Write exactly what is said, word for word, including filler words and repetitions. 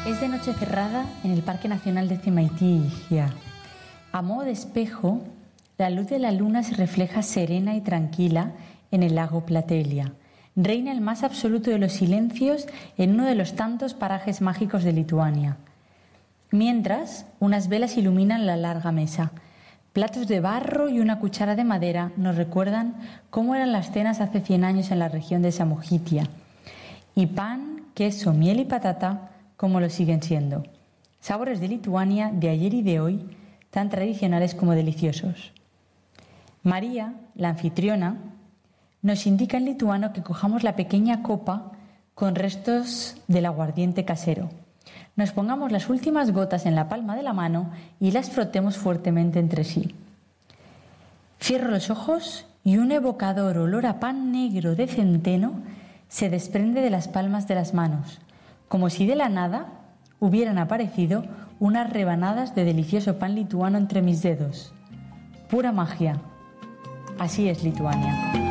Es de noche cerrada en el Parque Nacional de Cemaití-Ixia. A modo de espejo, la luz de la luna se refleja serena y tranquila en el lago Platelia. Reina el más absoluto de los silencios en uno de los tantos parajes mágicos de Lituania. Mientras, unas velas iluminan la larga mesa. Platos de barro y una cuchara de madera nos recuerdan cómo eran las cenas hace cien años en la región de Samogitia. Y pan, queso, miel y patata, como lo siguen siendo. Sabores de Lituania de ayer y de hoy, tan tradicionales como deliciosos. María, la anfitriona, nos indica en lituano que cojamos la pequeña copa con restos del aguardiente casero. Nos pongamos las últimas gotas en la palma de la mano y las frotemos fuertemente entre sí. Cierro los ojos y un evocador olor a pan negro de centeno se desprende de las palmas de las manos, como si de la nada hubieran aparecido unas rebanadas de delicioso pan lituano entre mis dedos. Pura magia. Así es Lituania.